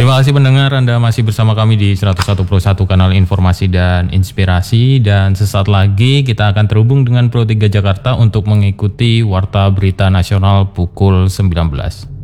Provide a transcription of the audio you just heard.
Terima kasih pendengar, Anda masih bersama kami di 101.1 kanal informasi dan inspirasi, dan sesaat lagi kita akan terhubung dengan Pro 3 Jakarta untuk mengikuti Warta Berita Nasional pukul 19.